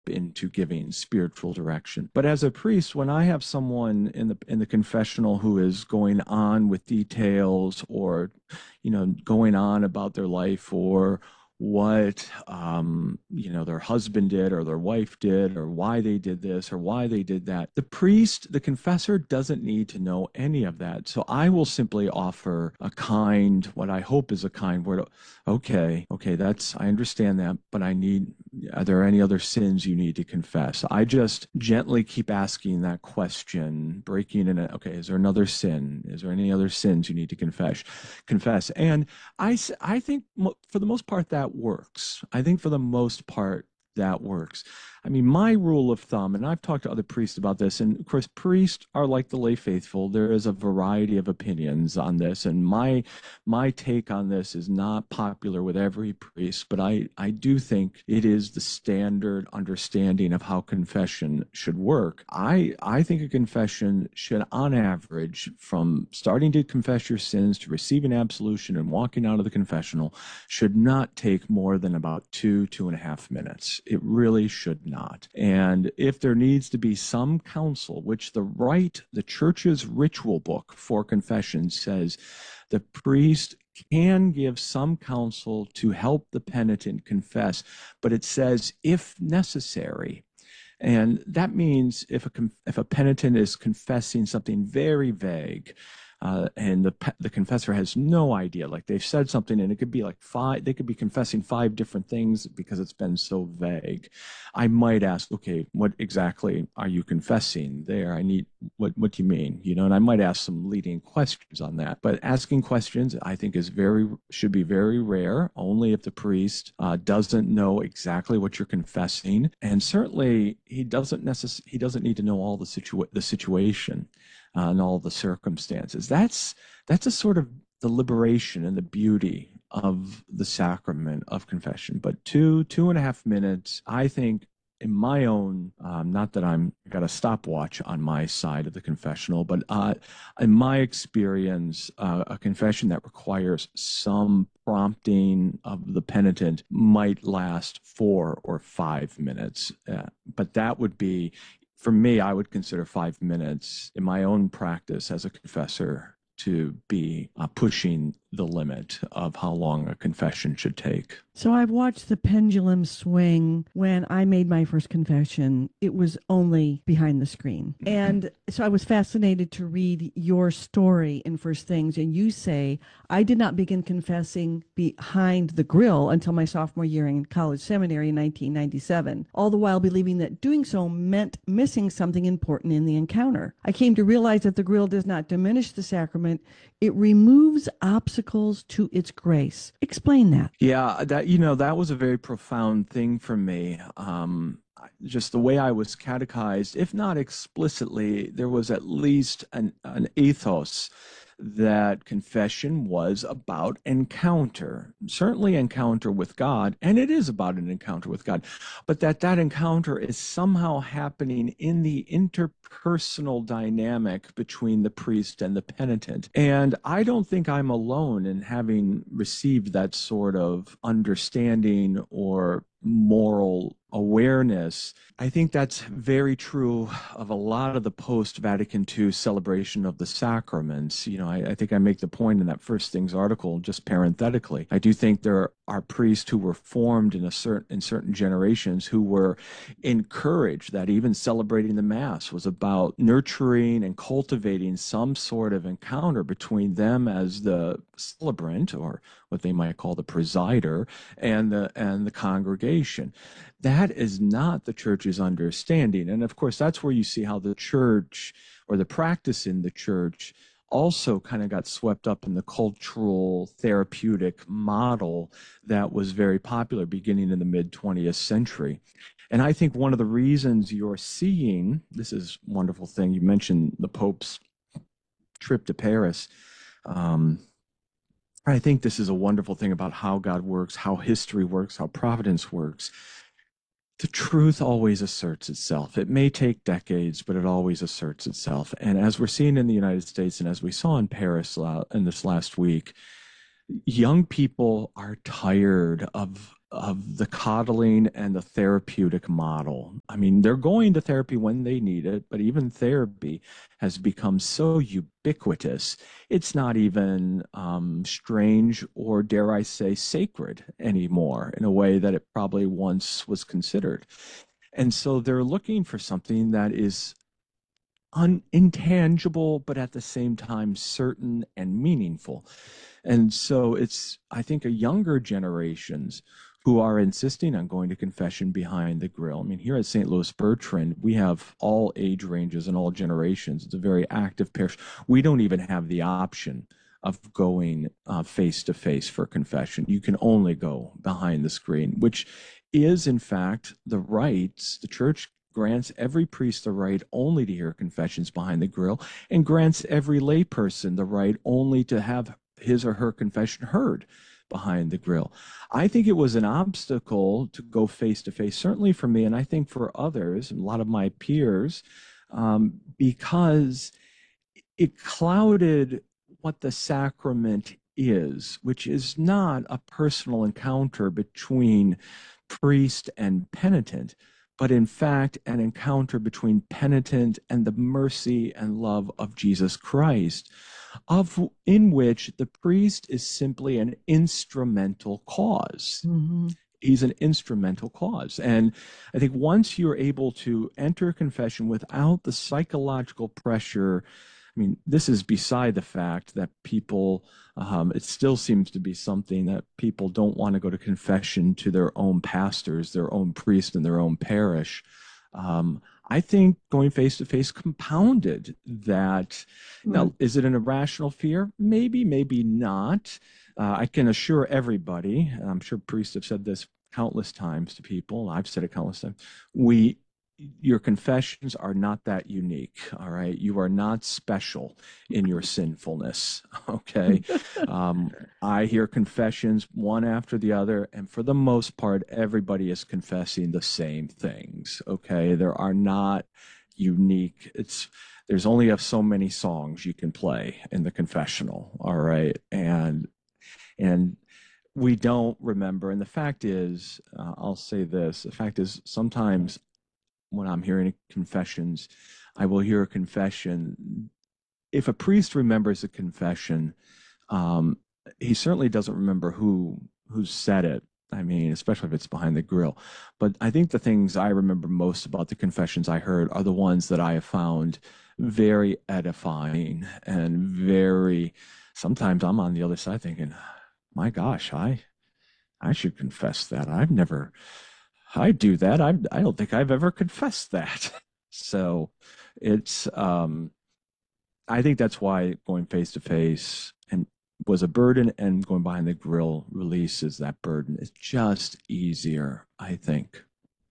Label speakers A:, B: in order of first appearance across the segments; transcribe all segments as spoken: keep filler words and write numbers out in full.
A: into giving spiritual direction. But as a priest, when I have someone in the in the confessional who is going on with details, or you know, going on about their life, or what um, you know, their husband did or their wife did, or why they did this or why they did that, the priest, the confessor, doesn't need to know any of that. So I will simply offer a kind, what I hope is a kind word. Okay, okay, that's, I understand that, but I need, are there any other sins you need to confess? I just gently keep asking that question, breaking in it. Okay, is there another sin? Is there any other sins you need to confess? Confess. And I, I think for the most part that works. I think for the most part that works. I mean, my rule of thumb, and I've talked to other priests about this, and of course, priests are like the lay faithful. There is a variety of opinions on this, and my my take on this is not popular with every priest, but I, I do think it is the standard understanding of how confession should work. I, I think a confession should, on average, from starting to confess your sins to receiving absolution and walking out of the confessional, should not take more than about two, two and a half minutes. It really should not. And if there needs to be some counsel, which the rite, the church's ritual book for confession says, the priest can give some counsel to help the penitent confess, but it says if necessary. And that means if a, if a penitent is confessing something very vague, uh, and the the confessor has no idea, like they've said something and it could be like five, they could be confessing five different things because it's been so vague. I might ask, okay, what exactly are you confessing there? I need, what, what do you mean? You know, and I might ask some leading questions on that. But asking questions, I think, is very, should be very rare, only if the priest uh, doesn't know exactly what you're confessing. And certainly he doesn't necess- he doesn't need to know all the situa- the situation. Uh, and all the circumstances. That's that's a sort of the liberation and the beauty of the sacrament of confession. But two two and a half minutes, I think, in my own, um, not that I'm got a stopwatch on my side of the confessional, but uh, in my experience, uh, a confession that requires some prompting of the penitent might last four or five minutes. Uh, but that would be, for me, I would consider five minutes in my own practice as a confessor to be uh, pushing the limit of how long a confession should take.
B: So I've watched the pendulum swing. When I made my first confession, it was only behind the screen. And so I was fascinated to read your story in First Things. And you say, I did not begin confessing behind the grill until my sophomore year in college seminary in nineteen ninety-seven, all the while believing that doing so meant missing something important in the encounter. I came to realize that the grill does not diminish the sacrament. It removes obstacles to its grace. Explain that.
A: Yeah, that, you know, that was a very profound thing for me. Um, just the way I was catechized, if not explicitly, there was at least an, an ethos that confession was about encounter, certainly encounter with God, and it is about an encounter with God, but that that encounter is somehow happening in the interpersonal dynamic between the priest and the penitent. And I don't think I'm alone in having received that sort of understanding or moral awareness. I think that's very true of a lot of the post-Vatican two celebration of the sacraments. You know, I, I think I make the point in that First Things article, just parenthetically. I do think there are priests who were formed in a certain in certain generations who were encouraged that even celebrating the Mass was about nurturing and cultivating some sort of encounter between them as the celebrant, or what they might call the presider, and the and the congregation. That is not the church's understanding. And of course, that's where you see how the church, or the practice in the church, also kind of got swept up in the cultural therapeutic model that was very popular beginning in the mid twentieth century. And I think one of the reasons you're seeing, this is a wonderful thing, you mentioned the Pope's trip to Paris. Um, I think this is a wonderful thing about how God works, how history works, how providence works. The truth always asserts itself. It may take decades, but it always asserts itself. And as we're seeing in the United States, and as we saw in Paris in this last week, young people are tired of of the coddling and the therapeutic model. I mean, they're going to therapy when they need it, but even therapy has become so ubiquitous, it's not even um, strange or, dare I say, sacred anymore in a way that it probably once was considered. And so they're looking for something that is un- intangible, but at the same time certain and meaningful. And so it's, I think, a younger generations who are insisting on going to confession behind the grill. I mean, here at Saint Louis Bertrand, we have all age ranges and all generations. It's a very active parish. We don't even have the option of going uh, face to face for confession. You can only go behind the screen, which is, in fact, the rights the church grants every priest the right only to hear confessions behind the grill, and grants every layperson the right only to have his or her confession heard behind the grill. I think it was an obstacle to go face to face, certainly for me, and I think for others, and a lot of my peers, um, because it clouded what the sacrament is, which is not a personal encounter between priest and penitent, but in fact, an encounter between penitent and the mercy and love of Jesus Christ, of in which the priest is simply an instrumental cause. Mm-hmm. He's an instrumental cause. And I think once you're able to enter confession without the psychological pressure, I mean, this is beside the fact that people, um, it still seems to be something that people don't want to go to confession to their own pastors, their own priest in their own parish. Um, I think going face to face compounded that. Mm. Now, is it an irrational fear? Maybe, maybe not. Uh, I can assure everybody, and I'm sure priests have said this countless times to people, I've said it countless times, we your confessions are not that unique, all right? You are not special in your sinfulness, okay? um, I hear confessions one after the other, and for the most part, everybody is confessing the same things, okay? There are not unique, it's, there's only so many songs you can play in the confessional, all right? And, and, we don't remember. And the fact is, uh, I'll say this, the fact is sometimes when I'm hearing confessions, I will hear a confession. If a priest remembers a confession, um, he certainly doesn't remember who who said it. I mean, especially if it's behind the grill. But I think the things I remember most about the confessions I heard are the ones that I have found very edifying and very, sometimes I'm on the other side thinking, my gosh, I I should confess that. I've never, I do that. I I don't think I've ever confessed that. So it's, um, I think that's why going face to face and was a burden, and going behind the grill releases that burden. It's just easier, I think.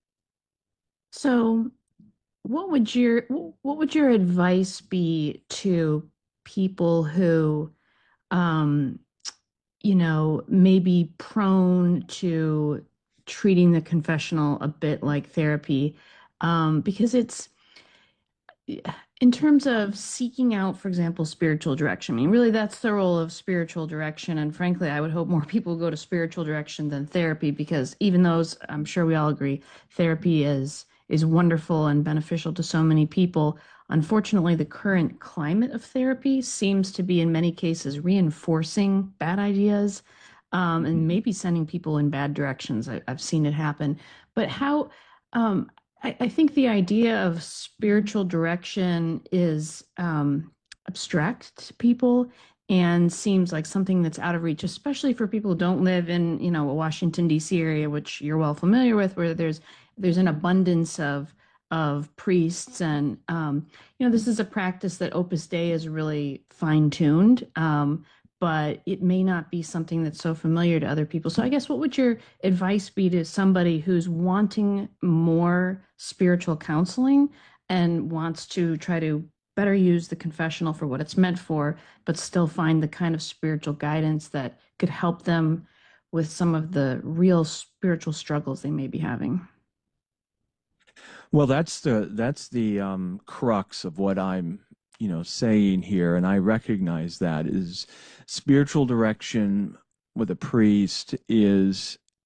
C: So what would your what would your advice be to people who um you know, maybe prone to treating the confessional a bit like therapy, um, because it's in terms of seeking out, for example, spiritual direction. I mean, really, that's the role of spiritual direction. And frankly, I would hope more people go to spiritual direction than therapy, because even though I'm sure we all agree, therapy is is wonderful and beneficial to so many people. Unfortunately, the current climate of therapy seems to be, in many cases, reinforcing bad ideas, um, and maybe sending people in bad directions. I, I've seen it happen. But how, um, I, I think the idea of spiritual direction is um, abstract to people and seems like something that's out of reach, especially for people who don't live in, you know, a Washington, D C area, which you're well familiar with, where there's there's an abundance of of priests. And, um, you know, this is a practice that Opus Dei is really fine-tuned, um, but it may not be something that's so familiar to other people. So I guess what would your advice be to somebody who's wanting more spiritual counseling and wants to try to better use the confessional for what it's meant for, but still find the kind of spiritual guidance that could help them with some of the real spiritual struggles they may be having?
A: Well, that's the that's the um, crux of what I'm, you know, saying here, and I recognize that is spiritual direction with a priest is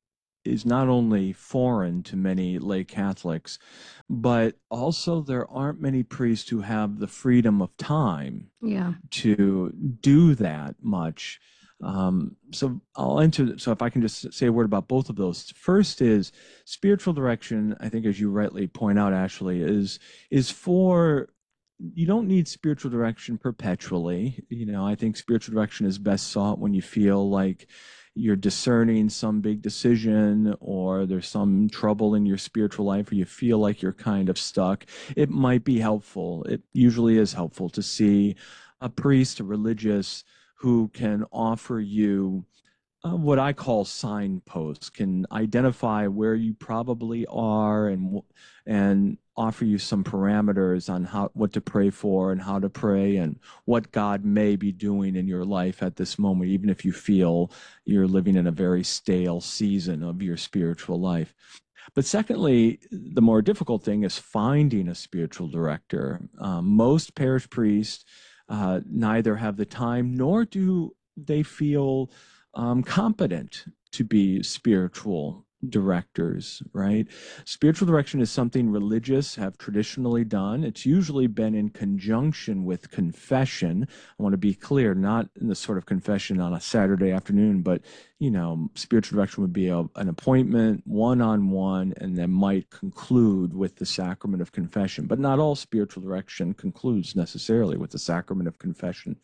A: is not only foreign to many lay Catholics, but also there aren't many priests who have the freedom of time
C: Yeah.
A: to do that much. Um, so I'll enter. So if I can just say a word about both of those. First is spiritual direction. I think, as you rightly point out, Ashley, is is for you don't need spiritual direction perpetually. You know, I think spiritual direction is best sought when you feel like you're discerning some big decision or there's some trouble in your spiritual life or you feel like you're kind of stuck. It might be helpful. It usually is helpful to see a priest, a religious who can offer you uh, what I call signposts, can identify where you probably are and and offer you some parameters on how what to pray for and how to pray and what God may be doing in your life at this moment, even if you feel you're living in a very stale season of your spiritual life. But secondly, the more difficult thing is finding a spiritual director. Um, most parish priests uh, neither have the time nor do they feel um, competent to be spiritual directors, right? Spiritual direction is something religious have traditionally done. It's usually been in conjunction with confession. I want to be clear, not in the sort of confession on a Saturday afternoon, but you know, spiritual direction would be a, an appointment, one-on-one, and then might conclude with the sacrament of confession. But not all spiritual direction concludes necessarily with the sacrament of confession.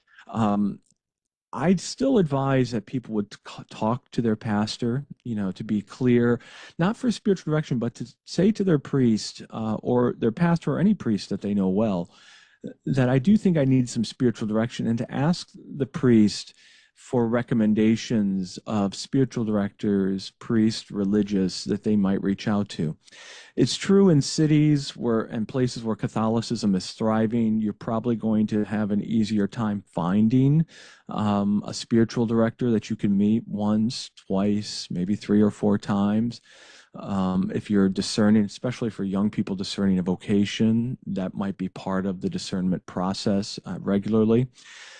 A: Um, I'd still advise that people would talk to their pastor, you know, to be clear, not for spiritual direction, but to say to their priest uh, or their pastor or any priest that they know well, that I do think I need some spiritual direction, and to ask the priest for recommendations of spiritual directors, priests, religious that they might reach out to. It's true in cities where and places where Catholicism is thriving, you're probably going to have an easier time finding um, a spiritual director that you can meet once, twice, maybe three or four times. Um, if you're discerning, especially for young people discerning a vocation, that might be part of the discernment process uh, regularly.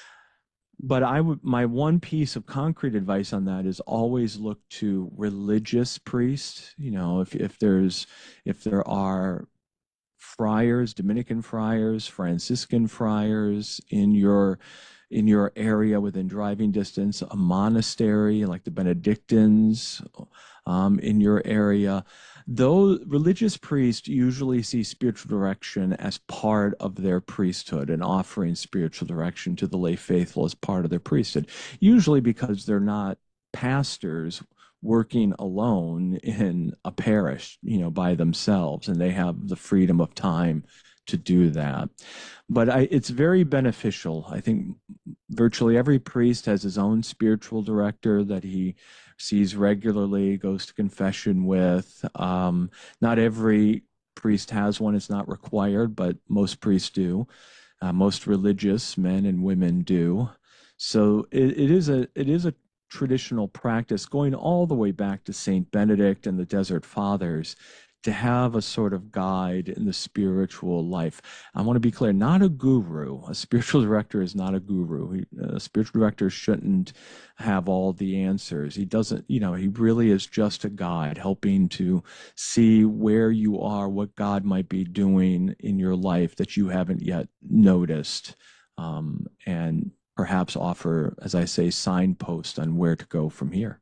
A: But I would, my one piece of concrete advice on that is always look to religious priests. You know, if if there's if there are friars, Dominican friars, Franciscan friars in your in your area within driving distance, a monastery like the Benedictines um, in your area. Though religious priests usually see spiritual direction as part of their priesthood and offering spiritual direction to the lay faithful as part of their priesthood, usually because they're not pastors working alone in a parish, you know, by themselves, and they have the freedom of time to do that. But I, it's very beneficial. I think virtually every priest has his own spiritual director that he sees regularly, goes to confession with. Um, not every priest has one, it's not required, but most priests do. Uh, most religious men and women do. So it, it is a it is a traditional practice going all the way back to Saint Benedict and the Desert Fathers to have a sort of guide in the spiritual life. I want to be clear, not a guru. A spiritual director is not a guru. A spiritual director shouldn't have all the answers. He doesn't, you know, he really is just a guide helping to see where you are, what God might be doing in your life that you haven't yet noticed. Um, and perhaps offer, as I say, signposts on where to go from here.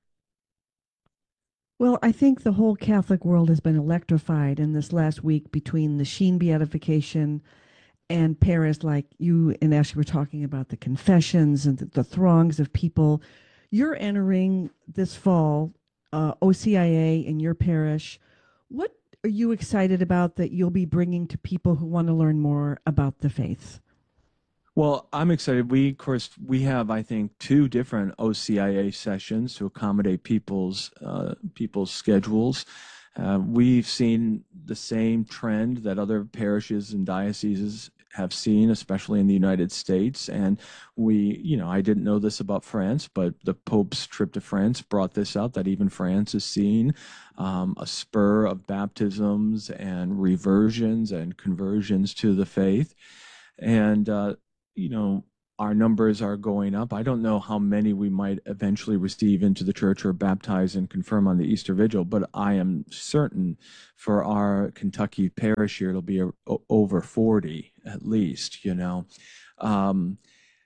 B: Well, I think the whole Catholic world has been electrified in this last week between the Sheen beatification and Paris, like you and Ashley were talking about the confessions and the, the throngs of people. You're entering this fall uh, O C I A in your parish. What are you excited about that you'll be bringing to people who want to learn more about the faith?
A: Well, I'm excited. We, of course, we have, I think, two different O C I A sessions to accommodate people's uh, people's schedules. Uh, we've seen the same trend that other parishes and dioceses have seen, especially in the United States. And we, you know, I didn't know this about France, but the Pope's trip to France brought this out that even France is seeing um, a spur of baptisms and reversions and conversions to the faith. And uh, you know, our numbers are going up. I don't know how many we might eventually receive into the church or baptize and confirm on the Easter Vigil, but I am certain for our Kentucky parish here, it'll be a, over forty at least, you know. Um,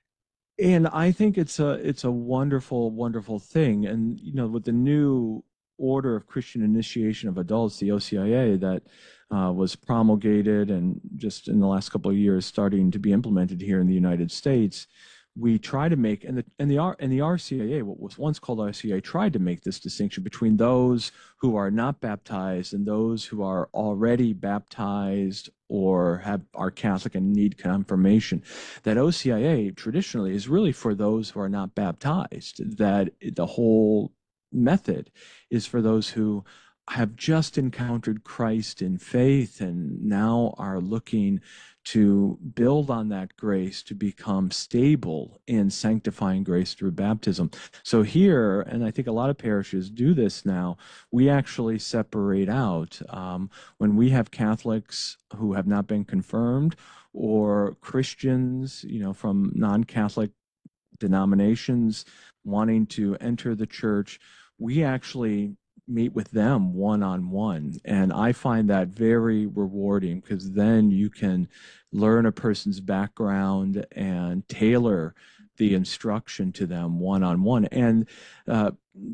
A: and I think it's a it's a wonderful, wonderful thing. And, you know, with the new Order of Christian Initiation of Adults, the O C I A, that uh, was promulgated and just in the last couple of years starting to be implemented here in the United States, we try to make, and the and the R and the R C I A, what was once called R C I A, tried to make this distinction between those who are not baptized and those who are already baptized or have are Catholic and need confirmation. That O C I A traditionally is really for those who are not baptized. That the whole method is for those who have just encountered Christ in faith and now are looking to build on that grace to become stable in sanctifying grace through baptism. So here, and I think a lot of parishes do this now, we actually separate out um, when we have Catholics who have not been confirmed or Christians, you know, from non-Catholic denominations wanting to enter the church, we actually meet with them one-on-one. And I find that very rewarding because then you can learn a person's background and tailor the instruction to them one-on-one. And uh,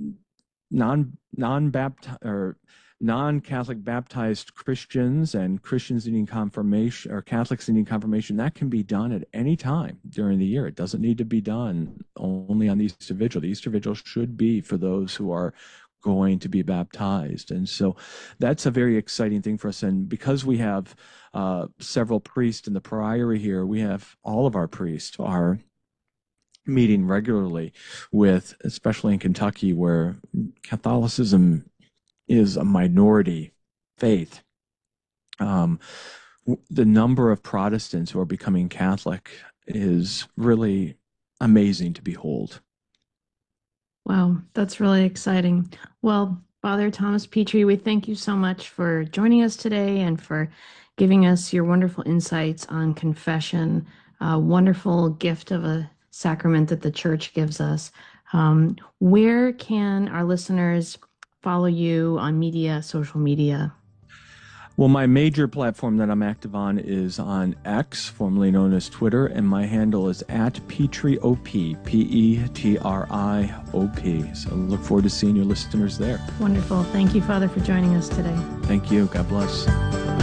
A: non, non-baptized or non-Catholic baptized Christians and Christians needing confirmation or Catholics needing confirmation, that can be done at any time during the year. It doesn't need to be done only on the Easter Vigil. The Easter Vigil should be for those who are going to be baptized. And so that's a very exciting thing for us. And because we have uh, several priests in the priory here, we have all of our priests are meeting regularly with, especially in Kentucky, where Catholicism is a minority faith. Um, the number of Protestants who are becoming Catholic is really amazing to behold.
C: Wow, that's really exciting. Well, Father Thomas Petrie, we thank you so much for joining us today and for giving us your wonderful insights on confession, a wonderful gift of a sacrament that the church gives us. Um, where can our listeners follow you on media, social media?
A: Well, my major platform that I'm active on is on X, formerly known as Twitter, and my handle is at PetrieOP, P E T R I O P. So I look forward to seeing your listeners there.
C: Wonderful. Thank you, Father, for joining us today.
A: Thank you. God bless.